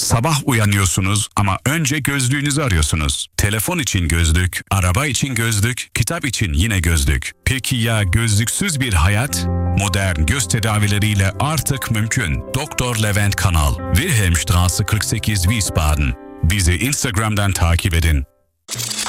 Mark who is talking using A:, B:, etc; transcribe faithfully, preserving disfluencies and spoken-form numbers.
A: Sabah uyanıyorsunuz ama önce gözlüğünüzü arıyorsunuz. Telefon için gözlük, araba için gözlük, kitap için yine gözlük. Peki ya gözlüksüz bir hayat? Modern göz tedavileriyle artık mümkün. Doktor Levent Kanal, Wilhelmstraße kırk sekiz Wiesbaden. Bizi Instagram'dan takip edin.